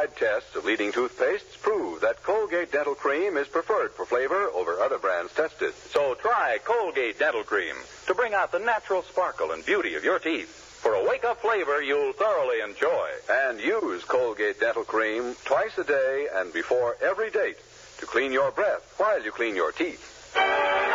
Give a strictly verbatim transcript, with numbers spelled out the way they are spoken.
Worldwide tests of leading toothpastes prove that Colgate Dental Cream is preferred for flavor over other brands tested. So try Colgate Dental Cream to bring out the natural sparkle and beauty of your teeth for a wake-up flavor you'll thoroughly enjoy. And use Colgate Dental Cream twice a day and before every date to clean your breath while you clean your teeth.